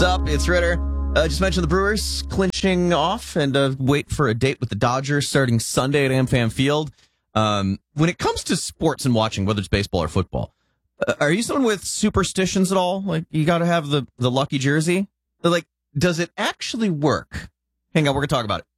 What's up? It's Ritter. Just mentioned the Brewers clinching off and wait for a date with the Dodgers starting Sunday at AmFam Field. When it comes to sports and watching, whether it's baseball or football, are you someone with superstitions at all? Like, you got to have the lucky jersey? Like, does it actually work? Hang on, we're going to talk about it.